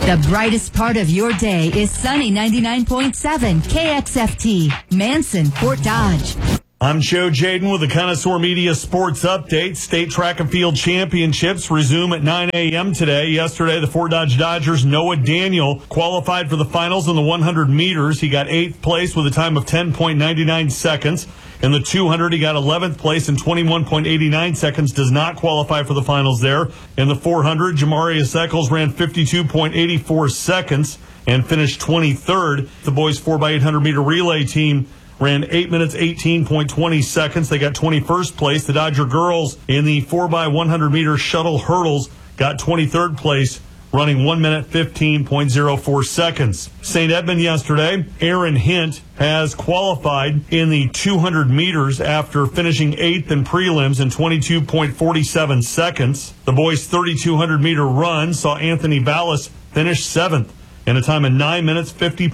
The brightest part of your day is Sunny 99.7 KXFT, Manson, Fort Dodge. I'm Joe Jaden with the Connoisseur Media Sports Update. State Track and Field Championships resume at 9 a.m. today. Yesterday, the Fort Dodge Dodgers' Noah Daniel qualified for the finals in the 100 meters. He got 8th place with a time of 10.99 seconds. In the 200, he got 11th place in 21.89 seconds. Does not qualify for the finals there. In the 400, Jamarius Eccles ran 52.84 seconds and finished 23rd. The boys 4x800 meter relay team ran 8 minutes, 18.20 seconds. They got 21st place. The Dodger girls in the 4x100 meter shuttle hurdles got 23rd place, running 1 minute, 15.04 seconds. St. Edmund yesterday, Aaron Hint has qualified in the 200 meters after finishing 8th in prelims in 22.47 seconds. The boys' 3,200 meter run saw Anthony Vallis finish 7th. In a time of 9 minutes,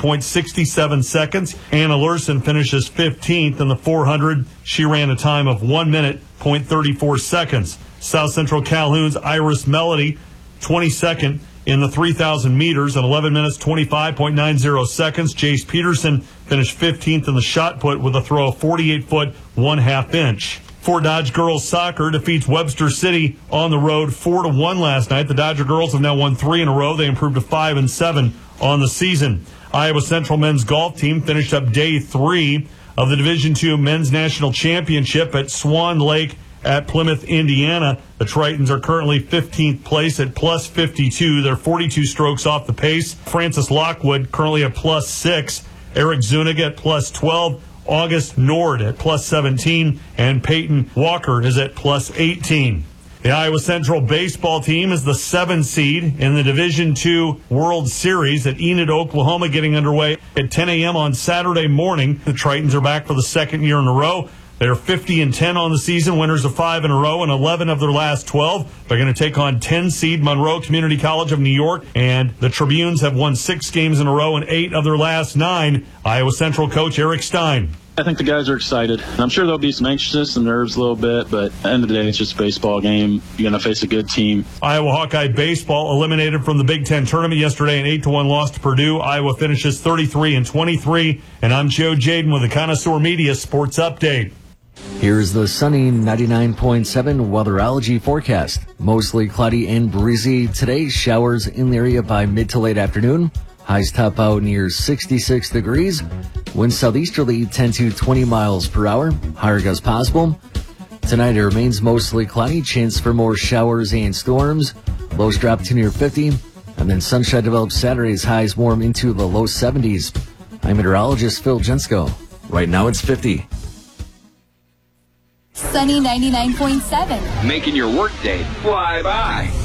50.67 seconds. Anna Lurson finishes 15th in the 400. She ran a time of 1 minute, 0.34 seconds. South Central Calhoun's Iris Melody, 22nd in the 3,000 meters at 11 minutes, 25.90 seconds. Jace Peterson finished 15th in the shot put with a throw of 48 foot, 1/2 inch. Fort Dodge girls soccer defeats Webster City on the road 4-1 last night. The Dodger girls have now won 3 in a row. They improved to 5-7 on the season. Iowa Central men's golf team finished up day 3 of the Division II men's national championship at Swan Lake at Plymouth, Indiana. The Tritons are currently 15th place at plus 52. They're 42 strokes off the pace. Francis Lockwood currently at plus 6. Eric Zuniga at plus 12. August Nord at plus 17, and Peyton Walker is at plus 18. The Iowa Central baseball team is the 7th seed in the Division II World Series at Enid, Oklahoma, getting underway at 10 a.m. on Saturday morning. The Tritons are back for the second year in a row. They're 50-10 on the season, winners of 5 in a row, and 11 of their last 12. They're going to take on 10-seed Monroe Community College of New York, and the Tribunes have won 6 games in a row and 8 of their last 9. Iowa Central coach Eric Stein. I think the guys are excited. I'm sure there'll be some anxiousness and nerves a little bit, but at the end of the day, it's just a baseball game. You're going to face a good team. Iowa Hawkeye baseball eliminated from the Big Ten tournament yesterday, an 8-1 loss to Purdue. Iowa finishes 33-23, and I'm Joe Jaden with the Connoisseur Media Sports Update. Here's the sunny 99.7 weatherology forecast. Mostly cloudy and breezy today. Showers in the area by mid to late afternoon. Highs top out near 66 degrees. Winds southeasterly 10 to 20 miles per hour. Higher gusts possible. Tonight it remains mostly cloudy. Chance for more showers and storms. Lows drop to near 50. And then sunshine develops Saturday's highs warm into the low 70s. I'm meteorologist Phil Jensko. Right now it's 50. Sunny 99.7. Making your workday fly by.